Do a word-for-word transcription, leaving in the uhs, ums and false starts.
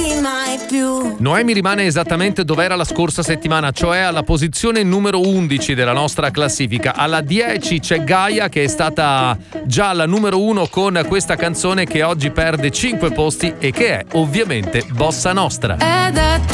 mai più. Noemi rimane esattamente dove era la scorsa settimana, cioè alla posizione numero undici della nostra classifica. Alla dieci c'è Gaia, che è stata già alla numero uno con questa canzone, che oggi perde cinque posti e che è ovviamente Bossa Nostra. È da